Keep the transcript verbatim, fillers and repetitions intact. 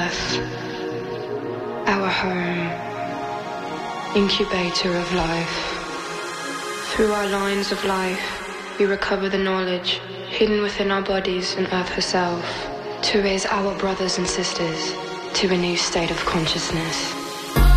Earth, our home, incubator of life. Through our lines of life, we recover the knowledge hidden within our bodies and Earth herself, to raise our brothers and sisters to a new state of consciousness.